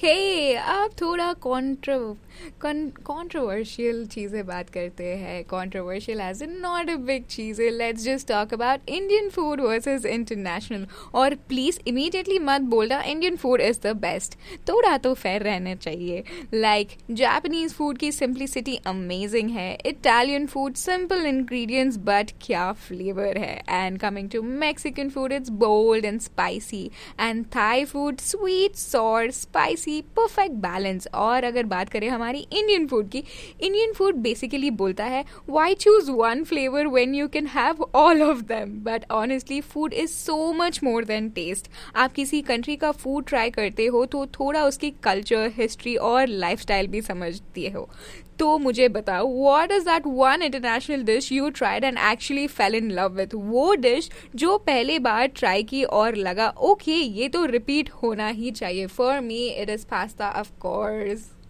Okay, अब थोड़ा controversial चीज़ें बात करते हैं. Controversial as in not a big चीज़ें. Let's just talk about Indian food versus international. और प्लीज़ इमीडिएटली मत बोलना Indian food is the best. थोड़ा तो फेयर रहना चाहिए. लाइक जापानीज़ फूड की सिंप्लिसिटी अमेजिंग है. Italian food simple ingredients but क्या फ्लेवर है. And coming to Mexican food, it's bold and spicy. And Thai food sweet sorry spicy, perfect balance. और अगर बात करें हमारी इंडियन फूड की, इंडियन फूड बेसिकली बोलता है why choose one flavour when you can have all of them. But honestly food is so much more than test. आप किसी कंट्री का फूड ट्राई करते हो तो थोड़ा उसकी कल्चर, हिस्ट्री और लाइफस्टाइल भी समझते हो. तो मुझे बताओ, what is that one international dish you tried and actually fail in love with. वो डिश जो पहले बार ट्राई की और लगा ओके ये तो रिपीट होना ही चाहिए. For me it is pasta of course.